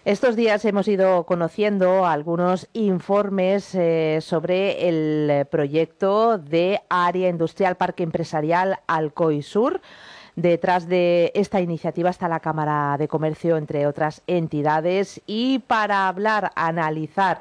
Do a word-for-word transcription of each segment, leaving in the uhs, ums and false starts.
Estos días hemos ido conociendo algunos informes eh, sobre el proyecto de Área Industrial Parque Empresarial Alcoy Sur. Detrás de esta iniciativa está la Cámara de Comercio, entre otras entidades, y para hablar, analizar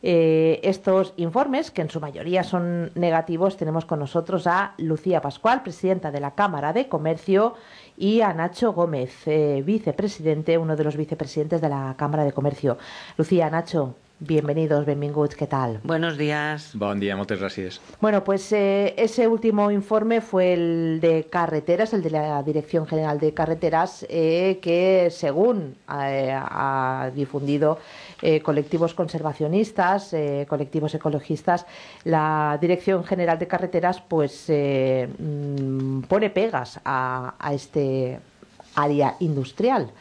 eh, estos informes, que en su mayoría son negativos, tenemos con nosotros a Lucía Pascual, presidenta de la Cámara de Comercio, y a Nacho Gómez, eh, vicepresidente, uno de los vicepresidentes de la Cámara de Comercio. Lucía, Nacho, bienvenidos, benvinguts, ¿qué tal? Buenos días. Bon dia, moltes gràcies. Bueno, pues eh, ese último informe fue el de carreteras, el de la Dirección General de Carreteras, eh, que según eh, ha difundido eh, colectivos conservacionistas, eh, colectivos ecologistas, la Dirección General de Carreteras pues eh, mm, pone pegas a, a este área industrial.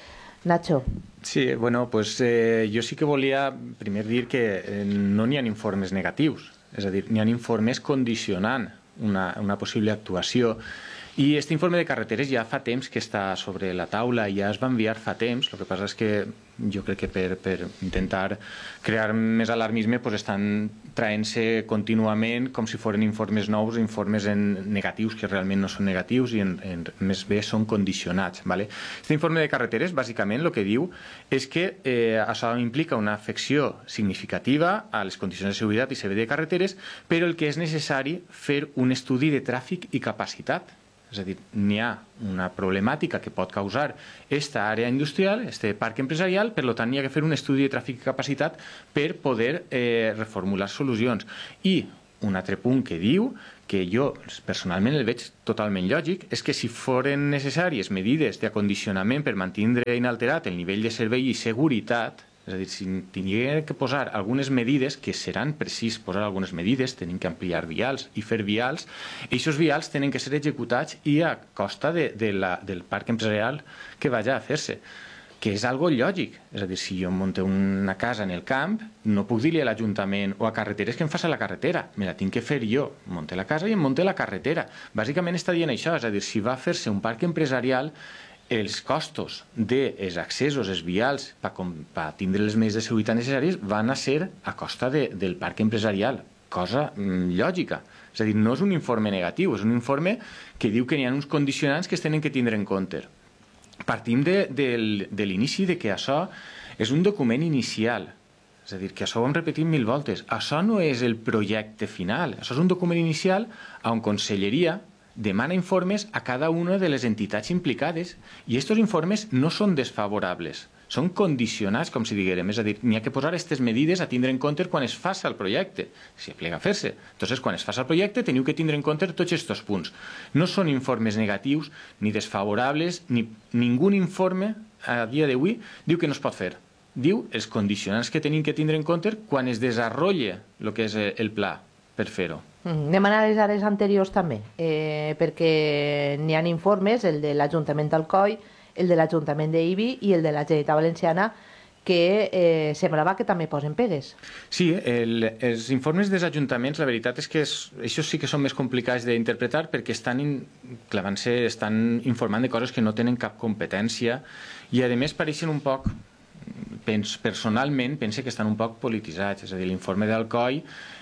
Nacho. Sí, bueno, pues eh, jo sí que volia primer dir que eh, no n'hi ha informes negatius, és a dir, n'hi ha informes condicionant una, una possible actuació. I aquest informe de carreteres ja fa temps que està sobre la taula, ja es va enviar fa temps. El que passa és que jo crec que per, per intentar crear més alarmisme pues estan traient-se contínuament com si foren informes nous, informes en negatius que realment no són negatius i en, en, més bé són condicionats. ¿vale? Aquest informe de carreteres bàsicament el que diu és que eh, això implica una afecció significativa a les condicions de seguretat i servei de carreteres, però el que és necessari fer un estudi de tràfic i capacitat. És a dir, n'hi ha una problemàtica que pot causar aquesta àrea industrial, aquest parc empresarial, per tant n'hi ha que fer un estudi de tràfic i capacitat per poder eh, reformular solucions. I un altre punt que diu, que jo personalment el veig totalment lògic, és que si foren necessàries medides d'acondicionament per mantenir inalterat el nivell de servei i seguretat, és a dir, si tinguem que posar algunes medides, que seran precís posar algunes medides, tenim que ampliar vials i fer vials, i aquests vials tenen que ser executats i a costa de, de la, del parc empresarial que vagi a fer-se, que és algo lògic. És a dir, si jo monto una casa en el camp, no puc dir-li a l'Ajuntament o a Carreteres que em faci la carretera, me la tinc que fer jo. Monte la casa i em monte la carretera. Bàsicament està dient això, és a dir, si va fer-se un parc empresarial, els costos dels accessos, els vials, per pa tindre les medides de seguretat necessàries, van a ser a costa de, del parc empresarial, cosa mm, lògica. És a dir, no és un informe negatiu, és un informe que diu que hi ha uns condicionants que es tenen que tindre en compte. Partim de, de, de l'inici de que això és un document inicial, és a dir, que això ho hem repetit mil voltes. Això no és el projecte final, això és un document inicial on Conselleria demana informes a cada una de les entitats implicades i aquests informes no són desfavorables, són condicionats, com si diguérem, és a dir, n'hi ha que posar aquestes medides a tindre en compte quan es faci el projecte, si aplega a fer-se. Entonces, quan es faci el projecte, teniu que tindre en compte tots aquests punts. No són informes negatius ni desfavorables, ni ningú informe a dia d'avui diu que no es pot fer. Diu els condicionants que tenim que tindre en compte quan es desenvolupa el que és el pla per fer-ho. Anem a analitzar els anteriors també, eh, perquè n'hi ha informes, el de l'Ajuntament d'Alcoi, el de l'Ajuntament d'Ibi i el de la Generalitat Valenciana, que eh, semblava que també posen pegues. Sí, el, els informes dels ajuntaments, la veritat és que és, això sí que són més complicats d'interpretar perquè estan, in, clavant-se, estan informant de coses que no tenen cap competència i a més pareixen un poc, pens, personalment, pense que estan un poc polititzats. És a dir, l'informe d'Alcoi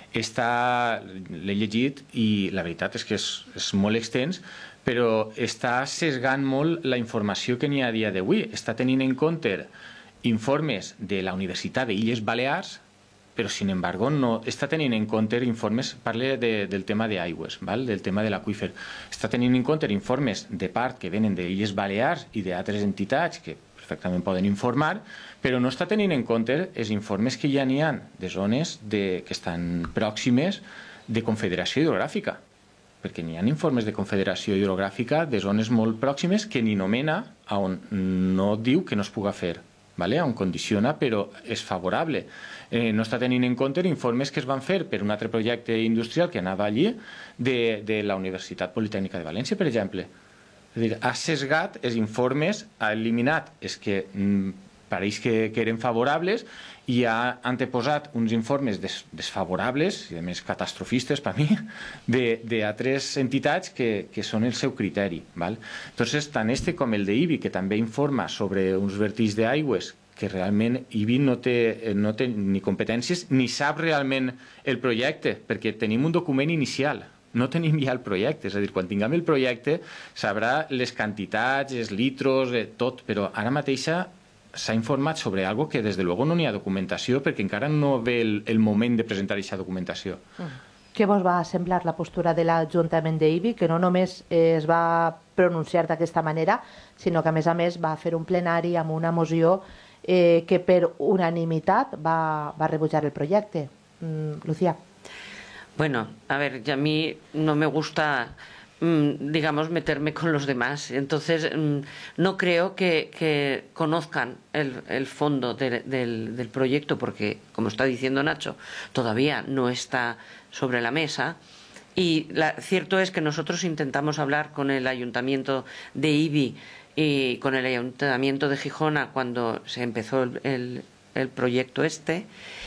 està, l'he llegit i la veritat és que és, és molt extens, però està sesgant molt la informació que n'hi ha a dia d'avui. Està tenint en compte informes de la Universitat d'Illes Balears, però, sin embargo, no està tenint en compte informes, parle de, del tema d'aigües, del tema de l'aqüífer. Està tenint en compte informes de part que venen d'Illes Balears i d'altres entitats que perfectament poden informar, però no està tenint en compte els informes que ja n'hi ha de zones de, que estan pròximes de confederació hidrogràfica, perquè n'hi ha informes de confederació hidrogràfica de zones molt pròximes que ni nomena on no diu que no es puga fer, ¿vale? On condiciona però és favorable. Eh, no està tenint en compte informes que es van fer per un altre projecte industrial que anava allí de, de la Universitat Politècnica de València, per exemple. És a dir, ha sesgat els informes, ha eliminat els que mm, pareix que, que eren favorables i ha anteposat uns informes des, desfavorables i a més catastrofistes per mi d'altres entitats que, que són el seu criteri. Val? Entonces, tant este com el d'Ibi, que també informa sobre uns vertigs d'aigües que realment I B I no té, no té ni competències ni sap realment el projecte, perquè tenim un document inicial, no tenim ja el projecte, és a dir, quan tinguem el projecte sabrà les quantitats, els litros, tot, però ara mateixa s'ha informat sobre algo que des de luego no n'hi ha documentació perquè encara no ve el, el moment de presentar aquesta documentació. Mm. Què vos va semblar la postura de l'Ajuntament d'I B I, que no només es va pronunciar d'aquesta manera, sinó que a més a més va fer un plenari amb una moció eh, que per unanimitat va, va rebutjar el projecte? Mm, Lucía. Bueno, a ver, a mí no me gusta, digamos, meterme con los demás. Entonces, no creo que, que conozcan el, el fondo de, del, del proyecto, porque, como está diciendo Nacho, todavía no está sobre la mesa. Y la, cierto es que nosotros intentamos hablar con el Ayuntamiento de I B I y con el Ayuntamiento de Gijona cuando se empezó el, el, el proyecto este.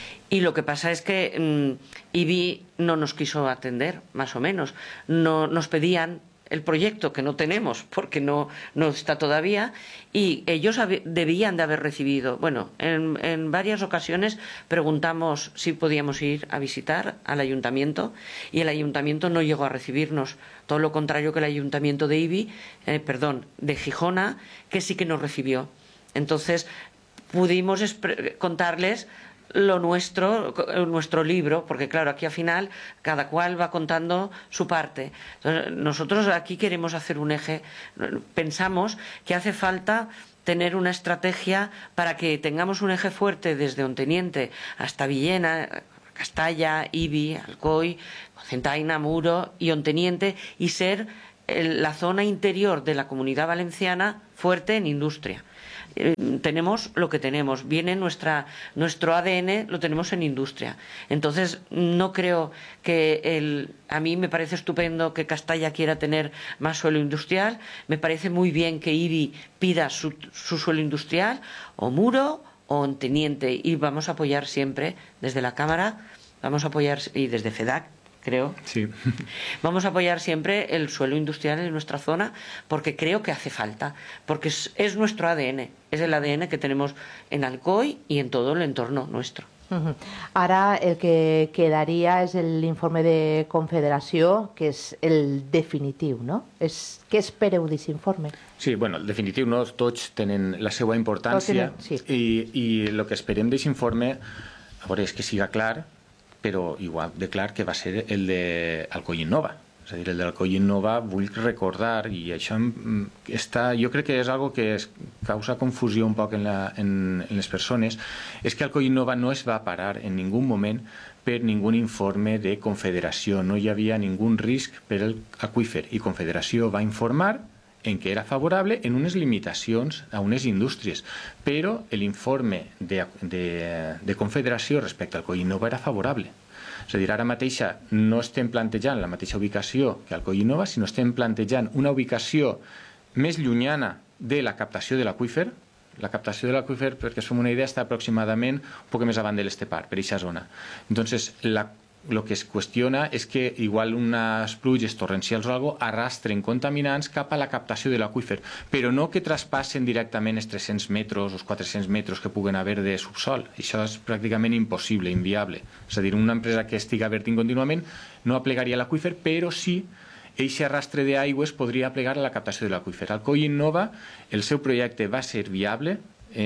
Y lo que pasa es que mmm, I B I no nos quiso atender, más o menos. No, nos pedían el proyecto, que no tenemos, porque no, no está todavía, y ellos debían de haber recibido. Bueno, en, en varias ocasiones preguntamos si podíamos ir a visitar al ayuntamiento, y el ayuntamiento no llegó a recibirnos. Todo lo contrario que el ayuntamiento de I B I, eh, perdón, de Gijona, que sí que nos recibió. Entonces, pudimos contarles lo nuestro, nuestro libro, porque claro, aquí al final cada cual va contando su parte. Entonces, nosotros aquí queremos hacer un eje, pensamos que hace falta tener una estrategia para que tengamos un eje fuerte desde Onteniente hasta Villena, Castalla, I B I, Alcoy, Cocentaina, Muro y Onteniente, y ser el, la zona interior de la Comunidad Valenciana fuerte en industria. Eh, tenemos lo que tenemos, viene nuestra, nuestro A D N, lo tenemos en industria. Entonces, no creo que el, a mí me parece estupendo que Castalla quiera tener más suelo industrial, me parece muy bien que I B I pida su, su suelo industrial, o Muro o Onteniente, y vamos a apoyar siempre desde la Cámara, vamos a apoyar, y desde FEDAC, creo. Sí. Vamos a apoyar siempre el suelo industrial en nuestra zona porque creo que hace falta, porque es, es nuestro A D N, es el A D N que tenemos en Alcoy y en todo el entorno nuestro. Uh-huh. Ara el que quedaria és l'informe de Confederació, que és el definitiu, no? És, què espereu d'aquest informe? Sí, bueno, el definitiu no, tots tenen la seva importància, tenen, sí. i, i el que esperem d'aquest informe, a veure, és que siga clar, però igual de clar que va ser el d'Alcoy Innova. És a dir, el d'Alcoy Innova vull recordar, i això està, jo crec que és algo que es causa confusió un poc en, la, en, en les persones, és que Alcoy Innova no es va parar en ningú moment per ningú informe de Confederació, no hi havia ningú risc per l'aqüífer, i Confederació va informar en que era favorable en unes limitacions a unes indústries, però l'informe de, de, de Confederació respecte al Alcoy Innova era favorable. És a dir, ara mateixa no estem plantejant la mateixa ubicació que Alcoy Innova, sinó estem plantejant una ubicació més llunyana de la captació de l'aqüífer. La captació de l'aqüífer, perquè es fem una idea, està aproximadament un poc més avant de l'Estepar, per aquesta zona. Entonces, la el que es qüestiona és que igual unes pluges torrencials o algo arrastren contaminants cap a la captació de l'aqüífer, però no que traspassen directament els tres-cents metres o els quatre-cents metres que puguen haver de subsol. Això és pràcticament impossible, inviable. És a dir, una empresa que estigui vertint contínuament no aplegaria l'aqüífer, però sí eixe arrastre d'aigües podria aplegar a la captació de l'aqüífer. Alcoy Innova, el seu projecte va ser viable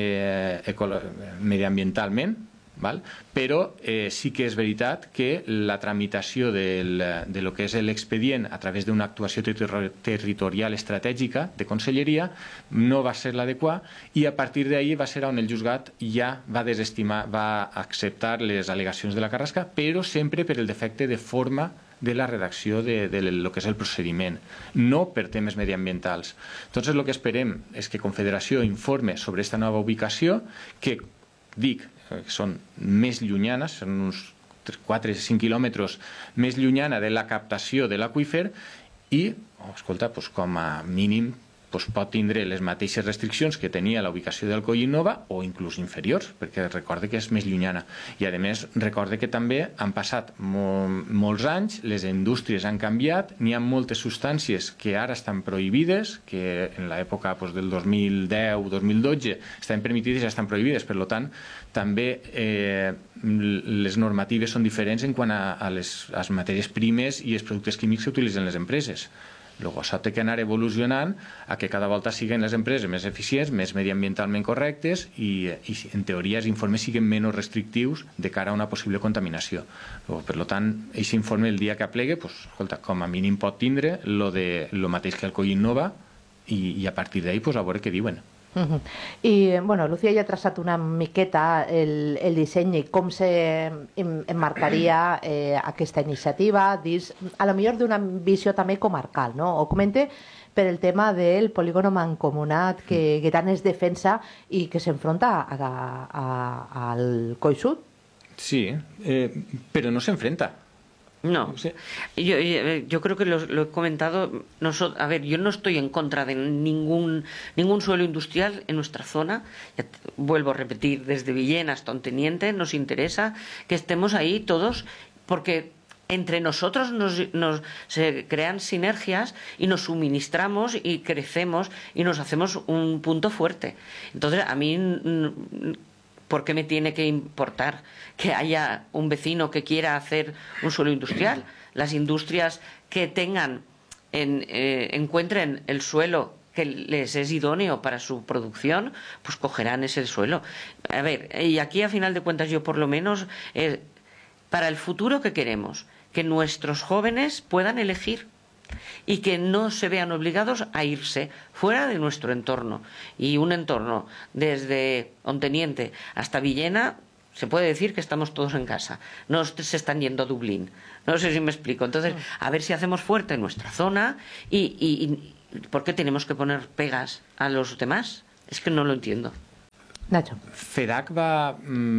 eh, mediambientalment, val? Però eh, sí que és veritat que la tramitació del, de lo que és l'expedient a través d'una actuació ter territorial estratègica de conselleria no va ser l'adequat, i a partir d'ahir va ser on el juzgat ja va desestimar, va acceptar les al·legacions de la Carrasca, però sempre per el defecte de forma de la redacció de, de lo que és el procediment, no per temes mediambientals. Entonces, el que esperem és que Confederació informe sobre aquesta nova ubicació, que dic, que són més llunyanes, són uns quatre o cinc quilòmetres més llunyana de la captació de l'aqüífer, i, oh, escolta, doncs com a mínim doncs pot tindre les mateixes restriccions que tenia la ubicació d'Alcoi Innova o inclús inferiors, perquè recorde que és més llunyana. I a més recorde que també han passat mo molts anys, les indústries han canviat, n'hi ha moltes substàncies que ara estan prohibides, que en l'època doncs, del dos mil deu dos mil dotze estaven permitides i ja estan prohibides, per tant també eh, les normatives són diferents en quant a, a, les, a les matèries primes i els productes químics que utilitzen les empreses. Luego s'ha de anar evolucionant a que cada volta siguin les empreses més eficients, més mediambientalment correctes i, i en teoria els informes siguin menys restrictius de cara a una possible contaminació. Luego, per tant, aquest informe el dia que aplegue, pues, escolta, com a mínim pot tindre lo de lo mateix que Alcoi Innova i, i a partir d'ahí pues, a veure què diuen. Uh-huh. I, bueno, Lucía ja ha traçat una miqueta el, el disseny i com s'emmarcaria eh, aquesta iniciativa dins, a lo millor d'una visió també comarcal, no? O comente per el tema del polígono mancomunat que, que tant es defensa i que s'enfronta al Coi Sud. Sí, eh, però no s'enfrenta. No, yo, yo creo que lo, lo he comentado. Nosotros, a ver, yo no estoy en contra de ningún ningún suelo industrial en nuestra zona. Ya te, vuelvo a repetir, desde Villena hasta Onteniente nos interesa que estemos ahí todos, porque entre nosotros nos, nos se crean sinergias y nos suministramos y crecemos y nos hacemos un punto fuerte. Entonces, a mí, ¿por qué me tiene que importar que haya un vecino que quiera hacer un suelo industrial? Las industrias que tengan, en, eh, encuentren el suelo que les es idóneo para su producción, pues cogerán ese suelo. A ver, y aquí a final de cuentas yo por lo menos, eh, para el futuro que queremos, que nuestros jóvenes puedan elegir y que no se vean obligados a irse fuera de nuestro entorno. Y un entorno desde Onteniente hasta Villena, se puede decir que estamos todos en casa. No se están yendo a Dublín. No sé si me explico. Entonces, a ver si hacemos fuerte nuestra zona y, y, y ¿por qué tenemos que poner pegas a los demás? Es que no lo entiendo. Nacho. FEDAC va,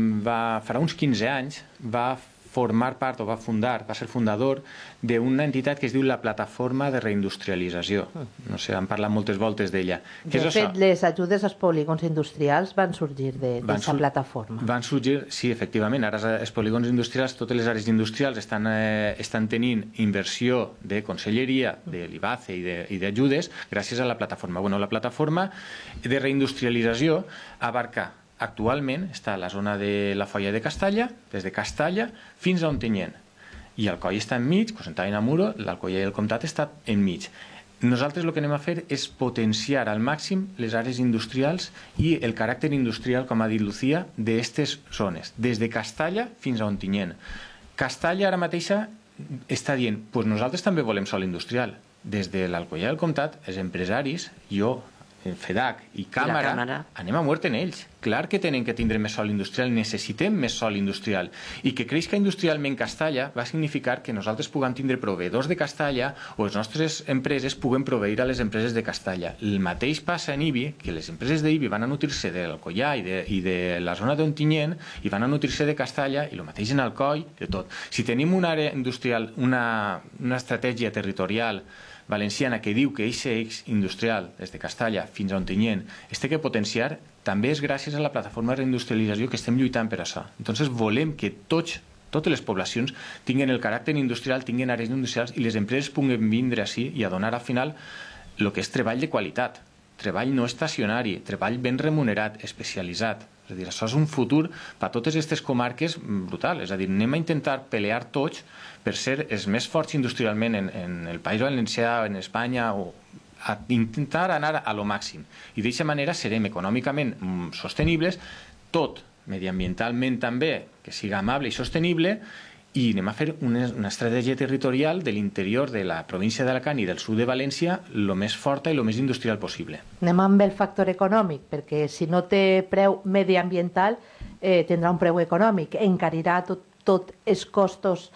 va farà uns quinze anys, va formar part o va fundar, va ser fundador d'una entitat que es diu la Plataforma de Reindustrialització. No sé, han parlat moltes voltes d'ella. De fet, les ajudes als polígons industrials van sorgir d'aquesta plataforma. Van sorgir, sí, efectivament. Ara els polígons industrials, totes les àrees industrials estan, eh, estan tenint inversió de conselleria, de l'IBACE i d'ajudes gràcies a la plataforma. Bueno, la plataforma de reindustrialització abarca actualment està a la zona de la Foia de Castalla, des de Castalla fins a Ontinyent. I Alcoi està enmig, Cocentaina i Namuro, l'Alcoià i el Comtat està enmig. Nosaltres el que anem a fer és potenciar al màxim les àrees industrials i el caràcter industrial, com ha dit Lucía, d'aquestes zones, des de Castalla fins a Ontinyent. Castalla ara mateixa està dient, pues nosaltres també volem sol industrial. Des de l'Alcoià i el Comtat, els empresaris, jo, FEDAC i Càmera, anem a muerte en ells. Clar que tenen que tindre més sòl industrial, necessitem més sòl industrial. I que creixca industrialment Castalla va significar que nosaltres puguem tindre proveïdors de Castalla o les nostres empreses puguen proveir a les empreses de Castalla. El mateix passa en Ibi, que les empreses d'Ibi van a nutrir-se de l'Alcoià i, de, i de la zona d'Ontinyent i van a nutrir-se de Castalla i el mateix en Alcoi, de tot. Si tenim una àrea industrial, una, una estratègia territorial valenciana que diu que aquest eix industrial des de Castalla fins a Ontinyent es té que potenciar, també és gràcies a la plataforma de reindustrialització que estem lluitant per això. Entonces volem que tots, totes les poblacions tinguin el caràcter industrial, tinguin àrees industrials i les empreses puguen vindre així i a donar al final el que és treball de qualitat, treball no estacionari, treball ben remunerat, especialitzat. És a dir, això és un futur per a totes aquestes comarques brutal. És a dir, anem a intentar pelear tots per ser els més forts industrialment en, en el País Valencià, en Espanya, o a intentar anar a lo màxim. I d'aquesta manera serem econòmicament sostenibles, tot mediambientalment també, que siga amable i sostenible, i anem a fer una, una estratègia territorial de l'interior de la província d'Alacant i del sud de València el més forta i el més industrial possible. Anem amb el factor econòmic, perquè si no té preu mediambiental, eh, tindrà un preu econòmic, encarirà tot, tot els costos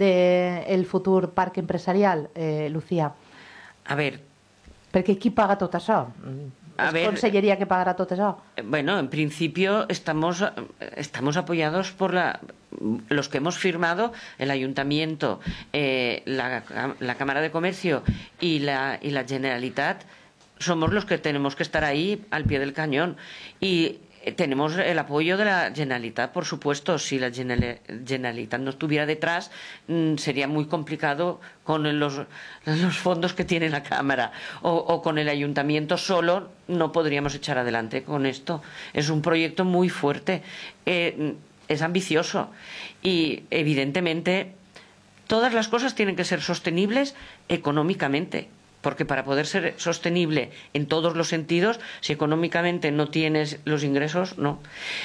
del futur parc empresarial, eh, Lucía. A ver... Perquè qui paga tot això? ¿Es ver, consellería que pagará todo eso? Bueno, en principio estamos, estamos apoyados por la, los que hemos firmado, el Ayuntamiento, eh, la, la Cámara de Comercio y la, y la Generalitat. somos los que tenemos que estar ahí al pie del cañón. Y tenemos el apoyo de la Generalitat, por supuesto. Si la Generalitat no estuviera detrás, sería muy complicado con los, los fondos que tiene la Cámara, o, o con el Ayuntamiento solo no podríamos echar adelante con esto. Es un proyecto muy fuerte, eh, es ambicioso y evidentemente todas las cosas tienen que ser sostenibles económicamente. Porque para poder ser sostenible en todos los sentidos, si económicamente no tienes los ingresos, no.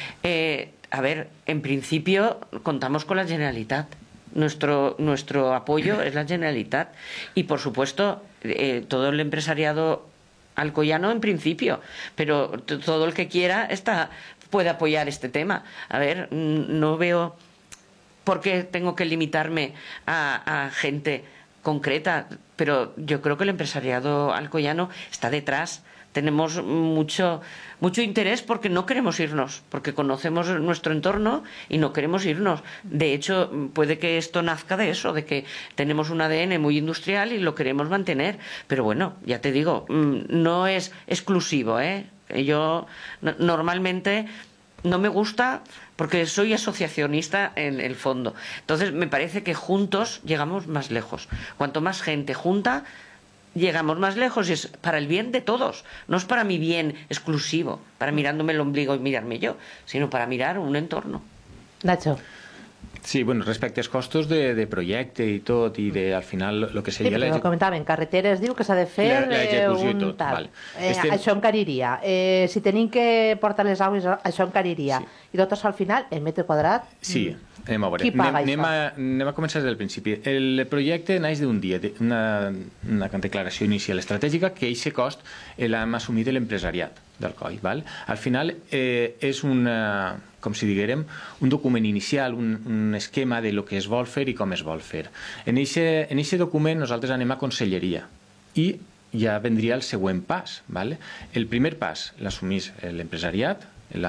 Eh, a ver, en principio contamos con la Generalitat. Nuestro, nuestro apoyo es la Generalitat. Y, por supuesto, eh, todo el empresariado alcoyano en principio. Pero todo el que quiera está, puede apoyar este tema. A ver, no veo por qué tengo que limitarme a, a gente concreta, pero yo creo que el empresariado alcoyano está detrás. Tenemos mucho, mucho interés porque no queremos irnos, porque conocemos nuestro entorno y no queremos irnos. De hecho, puede que esto nazca de eso, de que tenemos un A D N muy industrial y lo queremos mantener. Pero bueno, ya te digo, no es exclusivo, ¿eh? Yo normalmente no me gusta porque soy asociacionista en el fondo. Entonces me parece que juntos llegamos más lejos. Cuanto más gente junta, llegamos más lejos y es para el bien de todos. No es para mi bien exclusivo, para mirándome el ombligo y mirarme yo, sino para mirar un entorno. Nacho. Sí, bueno, respecte als costos de, de projecte i tot, i de, al final el que seria... Sí, però com comentàvem, carreteres diu que s'ha de fer eh, un tot, tal. Vale. Eh, Estem... Això encariria. Eh, si tenim que portar les aigües, això encariria. Sí. I tot això al final, el metre quadrat... Sí, anem a veure. Qui paga anem, això? Anem a, anem a començar des del principi. El projecte naix d'un dia, una, una declaració inicial estratègica que aquest cost l'hem assumit l'empresariat d'Alcoi. Val? Al final eh, és una... com si diguérem, un document inicial, un, un esquema de lo que es vol fer i com es vol fer. En aquest document nosaltres anem a conselleria i ja vendria el següent pas. ¿vale? El primer pas l'assumís l'empresariat,